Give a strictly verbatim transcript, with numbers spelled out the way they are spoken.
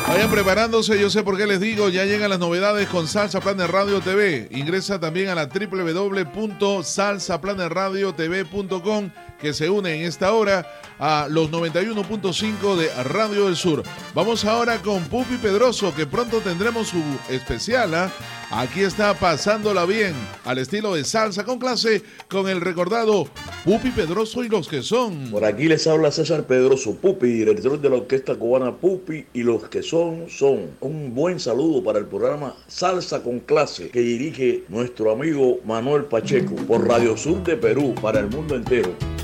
Vayan preparándose, yo sé por qué les digo, ya llegan las novedades con Salsa Planet Radio T V. Ingresa también a la doble u doble u doble u punto salsa planet radio t v punto com, que se une en esta hora a los noventa y uno punto cinco de Radio del Sur. Vamos ahora con Pupi Pedroso, que pronto tendremos su especial, ¿eh? Aquí está pasándola bien, al estilo de Salsa con Clase, con el recordado Pupi Pedroso y los que son. Por aquí les habla César Pedroso, Pupi, director de la orquesta cubana Pupi y los que son, son. Un buen saludo para el programa Salsa con Clase, que dirige nuestro amigo Manuel Pacheco, por Radio Sur de Perú, para el mundo entero.